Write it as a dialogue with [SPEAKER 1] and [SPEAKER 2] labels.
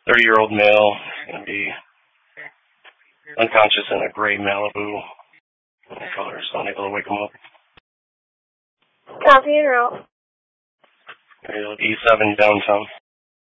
[SPEAKER 1] 30-year-old male, going to be unconscious in a gray Malibu color, so unable to wake him up.
[SPEAKER 2] Copy and route.
[SPEAKER 1] E7 downtown.